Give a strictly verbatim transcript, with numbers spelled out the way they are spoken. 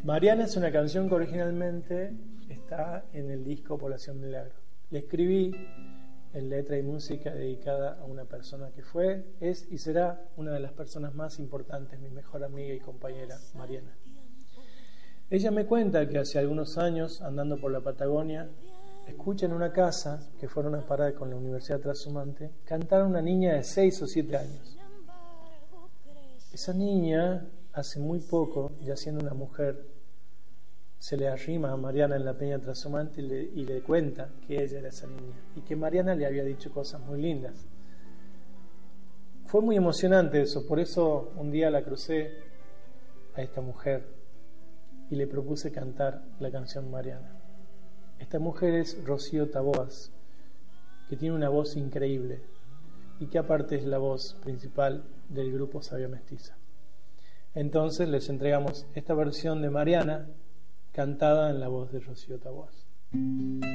Mariana es una canción que originalmente está en el disco Población Milagro. Le escribí en letra y música dedicada a una persona que fue, es y será una de las personas más importantes, mi mejor amiga y compañera, Mariana. Ella me cuenta que hace algunos años, andando por la Patagonia, escucha en una casa, que fueron a parar con la Universidad Trashumante, cantar a una niña de seis o siete años. Esa niña, hace muy poco, ya siendo una mujer, se le arrima a Mariana en la Peña Trashumante y le, y le cuenta que ella era esa niña y que Mariana le había dicho cosas muy lindas. Fue muy emocionante eso, por eso un día la crucé a esta mujer y le propuse cantar la canción Mariana. Esta mujer es Rocío Taboas, que tiene una voz increíble y que aparte es la voz principal del grupo Sabia Mestiza. Entonces les entregamos esta versión de Mariana cantada en la voz de Rocío Taboas.